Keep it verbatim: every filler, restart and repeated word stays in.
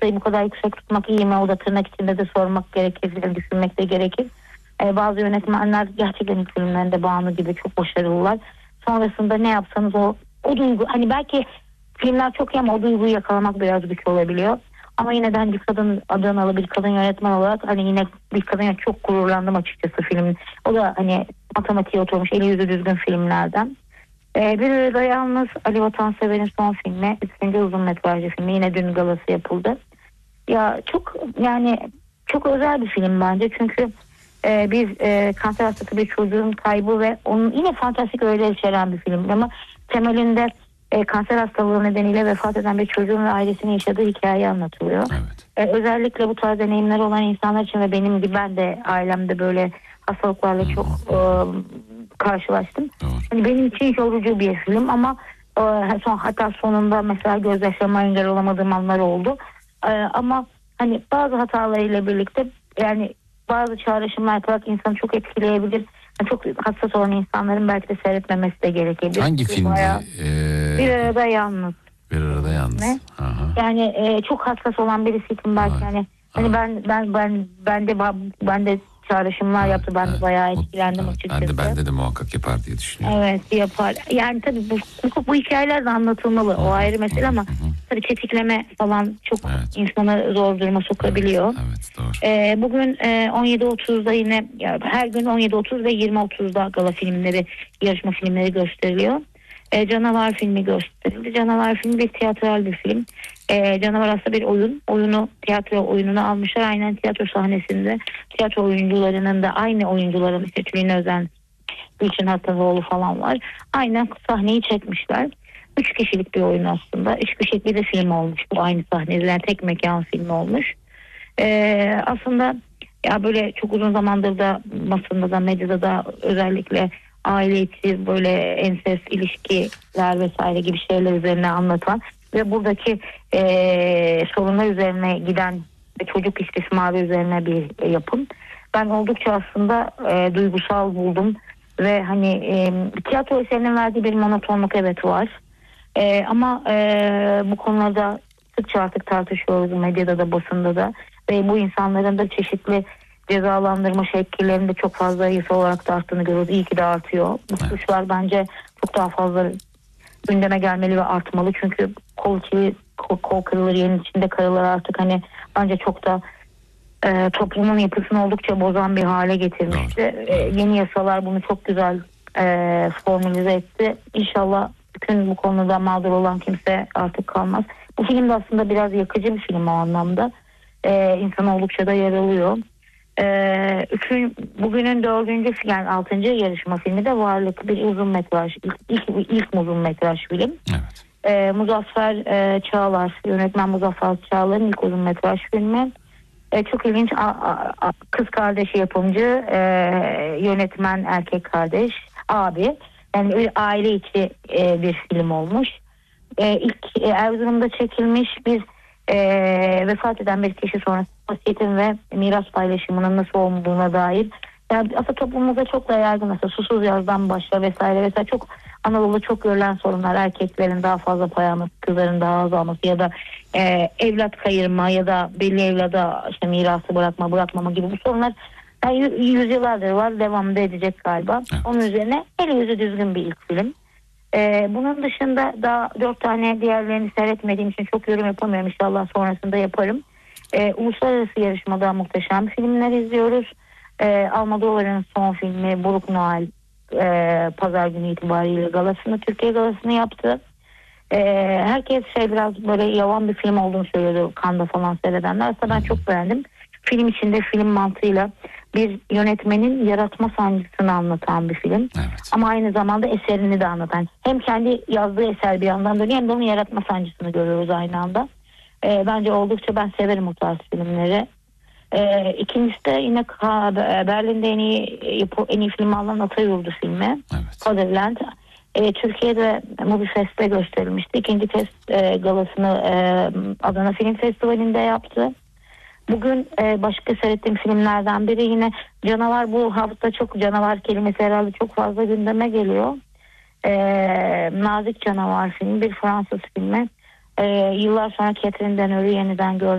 çıtayı bu kadar yüksek tutmak iyi mi? O da tırnak içinde de sormak gerekir, düşünmek de gerekir. Ee, bazı yönetmenler gerçekten ilk filmlerinde Banu gibi çok başarılılar. Sonrasında ne yapsanız o o duygu, hani belki filmler çok iyi ama o duyguyu yakalamak biraz güç olabiliyor. Ama yine de hani bir kadın, Adanalı bir kadın yönetmen olarak hani yine bir kadın, çok gururlandım açıkçası filmin. O da hani matematiğe oturmuş, eli yüzü düzgün filmlerden. Ee, bir arada yalnız Ali Vatansever'in son filmi, üçüncü uzun metrajlı filmi, yine dün galası yapıldı. Ya çok, yani çok özel bir film bence çünkü e, bir e, kanser hastası bir çocuğun kaybı ve onun yine fantastik öğeler içeren bir film ama temelinde e, kanser hastalığı nedeniyle vefat eden bir çocuğun ve ailesinin yaşadığı hikaye anlatılıyor. Evet. E, özellikle bu tarz deneyimleri olan insanlar için ve benim gibi, ben de ailemde böyle hastalıklarla çok e, karşılaştım. Yani benim için yorucu bir film ama e, son, hatta sonunda mesela gözyaşlarıma engel olamadığım anlar oldu. E, ama hani bazı hatalarıyla birlikte yani bazı çağrışımlar yaparak insanı çok etkileyebilir. Yani çok hassas olan insanların belki de seyretmemesi de gerekebilir. Hangi filmdi? Bayağı, Ee, bir arada yalnız. Bir arada yalnız. Ne? Yani e, çok hassas olan birisi için belki Aha. hani hani Aha. ben ben ben ben de ben de çağrışımlar yaptı. Ben evet. de bayağı etkilendim Evet, açıkçası. Ben de bende de muhakkak yapar diye düşünüyorum. Evet, yapar. Yani tabii bu, bu, bu hikayeler de anlatılmalı. O ayrı mesele ama Hı hı. tabii çetikleme falan çok Evet. insanı zor duruma sokabiliyor. Evet, evet doğru. Ee, bugün e, on yedi otuzda yine, ya her gün on yedi otuz ve yirmi otuzda gala filmleri, yarışma filmleri gösteriliyor. E, Canavar filmi gösterildi. Canavar filmi bir tiyatral bir film. E, Canavar aslında bir oyun. Oyunu, tiyatro oyununu almışlar. Aynen tiyatro sahnesinde tiyatro oyuncularının da aynı oyuncuların, işte Tülin Özen, Gülçin Hatazoğlu falan var. Aynen sahneyi çekmişler. Üç kişilik bir oyun aslında. Üç kişilik bir de film olmuş. Bu aynı sahneler tek mekan filmi olmuş. Ee, aslında ya böyle çok uzun zamandır da basında da medyada da özellikle aile içi böyle ensest ilişkiler vesaire gibi şeyler üzerine anlatan ve buradaki e, sorunlar üzerine giden ve çocuk istismarı üzerine bir yapım. Ben oldukça aslında e, duygusal buldum ve hani e, tiyatro eserinin verdiği bir monotonluk evet var. E, ama e, bu konularda sıkça artık tartışıyoruz medyada da basında da ve bu insanların da çeşitli cezalandırma şekillerinde çok fazla yasa olarak da arttığını görüyoruz. İyi ki de artıyor. Bu suçlar bence çok daha fazla gündeme gelmeli ve artmalı. Çünkü kol, içi, kol, kol kırılır yerin içinde karılır artık hani bence çok da e, toplumun yapısını oldukça bozan bir hale getirmişti. E, yeni yasalar bunu çok güzel e, formülize etti. İnşallah bütün bu konuda mağdur olan kimse artık kalmaz. Bu film de aslında biraz yakıcı bir film o anlamda. E, insan oldukça da yaralıyor. Ee, üçün, bugünün dördüncü yani altıncı yarışma filmi de Varlık, bir uzun metraj, ilk, ilk, ilk uzun metraj film. Evet. Ee, Muzaffer e, Çağlar, yönetmen Muzaffer Çağlar'ın ilk uzun metraj filmi. Ee, çok ilginç, a, a, a, kız kardeşi yapımcı, e, yönetmen erkek kardeş, abi. Yani bir aile içi e, bir film olmuş. E, ilk e, Erzurum'da çekilmiş bir e, vefat eden bir kişi sonrası vasiyetin ve miras paylaşımının nasıl olduğuna dair. Yani aslında toplumumuzda çok da yaygın, mesela susuz yazdan başla vesaire vesaire çok Anadolu'da çok görülen sorunlar, erkeklerin daha fazla pay alması, kızların daha az alması ya da e, evlat kayırma ya da belli evlada işte mirası bırakma bırakmama gibi bu sorunlar yani yüzyıllardır var, devam da edecek galiba. Evet. Onun üzerine eli yüzü düzgün bir ilk film. Ee, bunun dışında daha dört tane, diğerlerini seyretmediğim için çok yorum yapamıyorum. İnşallah sonrasında yaparım. Ee, uluslararası yarışmada muhteşem filmler izliyoruz. Ee, Almodovar'ın son filmi Buruk Noel e, pazar günü itibariyle galasını, Türkiye galasını yaptı. Ee, herkes şey biraz böyle yavan bir film olduğunu söylüyordu Cannes'da falan seyredenler. Aslında ben çok beğendim. Film içinde film mantığıyla bir yönetmenin yaratma sancısını anlatan bir film. Evet. Ama aynı zamanda eserini de anlatan. Hem kendi yazdığı eser bir yandan dönüyor hem de onun yaratma sancısını görüyoruz aynı anda. Ee, bence oldukça ben severim o tarz filmleri. Ee, ikincisi de yine Berlin'de en iyi, en iyi film alan Atayurdu filmi. Evet. Fatherland. Ee, Türkiye'de Movie Fest'te gösterilmişti. İkinci test e, galasını e, Adana Film Festivali'nde yaptı. Bugün e, başka seyrettiğim filmlerden biri yine Canavar. Bu hafta çok canavar kelimesi herhalde çok fazla gündeme geliyor. E, Nazik Canavar filmi, bir Fransız filmi. E, yıllar sonra Catherine Deneuve'ü yeniden gördüm.